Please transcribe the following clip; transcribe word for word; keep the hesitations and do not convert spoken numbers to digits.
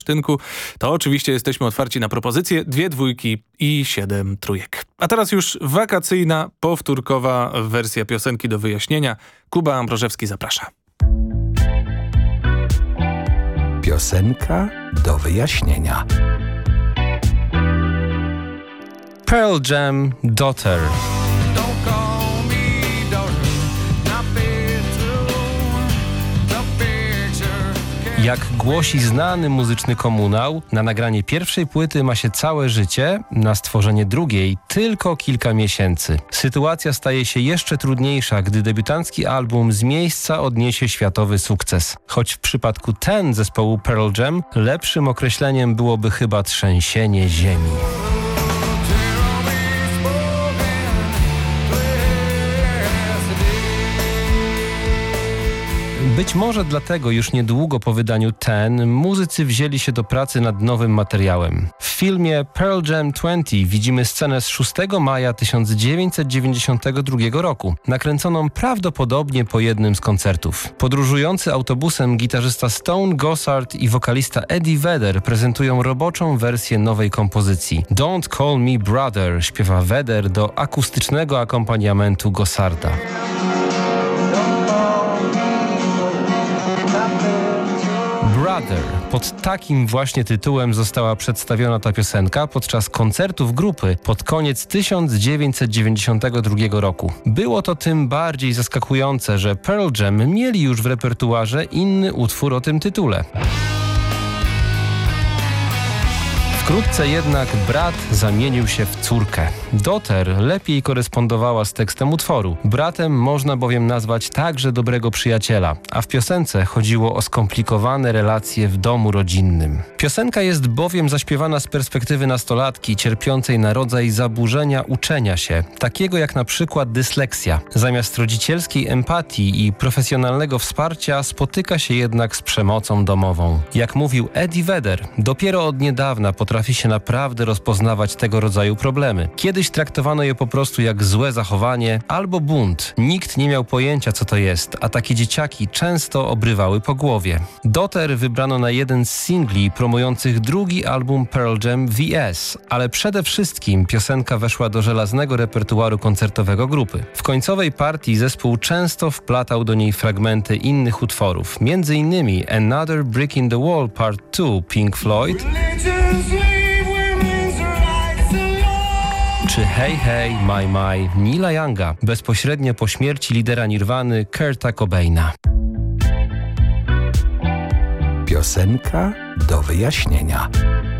Tynku, to oczywiście jesteśmy otwarci na propozycje, dwie dwójki i siedem trójek. A teraz już wakacyjna, powtórkowa wersja piosenki do wyjaśnienia. Kuba Ambrożewski zaprasza. Piosenka do wyjaśnienia. Pearl Jam, Daughter. Jak głosi znany muzyczny komunał, na nagranie pierwszej płyty ma się całe życie, na stworzenie drugiej tylko kilka miesięcy. Sytuacja staje się jeszcze trudniejsza, gdy debiutancki album z miejsca odniesie światowy sukces. Choć w przypadku ten zespołu Pearl Jam lepszym określeniem byłoby chyba trzęsienie ziemi. Być może dlatego już niedługo po wydaniu Ten muzycy wzięli się do pracy nad nowym materiałem. W filmie Pearl Jam dwadzieścia widzimy scenę z szóstego maja tysiąc dziewięćset dziewięćdziesiątego drugiego roku, nakręconą prawdopodobnie po jednym z koncertów. Podróżujący autobusem gitarzysta Stone Gossard i wokalista Eddie Vedder prezentują roboczą wersję nowej kompozycji. Don't Call Me Brother śpiewa Vedder do akustycznego akompaniamentu Gossarda. Brother. Pod takim właśnie tytułem została przedstawiona ta piosenka podczas koncertów grupy pod koniec tysiąc dziewięćset dziewięćdziesiątego drugiego roku. Było to tym bardziej zaskakujące, że Pearl Jam mieli już w repertuarze inny utwór o tym tytule. Wkrótce jednak brat zamienił się w córkę. Daughter lepiej korespondowała z tekstem utworu. Bratem można bowiem nazwać także dobrego przyjaciela, a w piosence chodziło o skomplikowane relacje w domu rodzinnym. Piosenka jest bowiem zaśpiewana z perspektywy nastolatki cierpiącej na rodzaj zaburzenia uczenia się, takiego jak na przykład dysleksja. Zamiast rodzicielskiej empatii i profesjonalnego wsparcia spotyka się jednak z przemocą domową. Jak mówił Eddie Vedder, dopiero od niedawna potrafi się naprawdę rozpoznawać tego rodzaju problemy. Kiedyś traktowano je po prostu jak złe zachowanie albo bunt. Nikt nie miał pojęcia, co to jest, a takie dzieciaki często obrywały po głowie. Daughter wybrano na jeden z singli promujących drugi album Pearl Jam V S, ale przede wszystkim piosenka weszła do żelaznego repertuaru koncertowego grupy. W końcowej partii zespół często wplatał do niej fragmenty innych utworów, między innymi Another Brick in the Wall Part two Pink Floyd czy Hey Hey My My Neila Younga, bezpośrednio po śmierci lidera Nirwany Kurta Cobaina. Piosenka do wyjaśnienia.